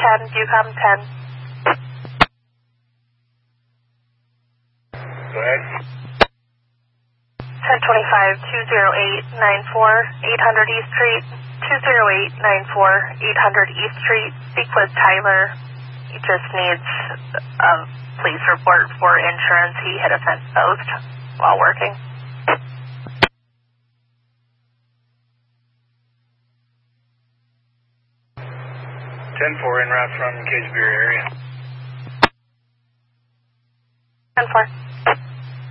10, Bucom 10. Go ahead. 1025, 20894, 800 East Street, 20894, 800 East Street. Speak with Tyler. He just needs a police report for insurance. He hit a fence post while working. 10-4 en route from Cagebeer area.